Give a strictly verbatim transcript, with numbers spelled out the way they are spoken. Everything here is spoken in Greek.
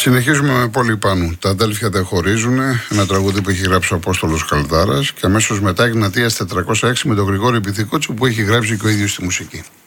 Συνεχίζουμε με Πόλη Πάνου. Τα αδέλφια δεν χωρίζουν. Ένα τραγούδι που έχει γράψει ο Απόστολος Καλδάρας. Και αμέσως μετά Εγνατίας τετρακόσια έξι με τον Γρηγόρη Πυθικότσου που έχει γράψει και ο ίδιος τη μουσική.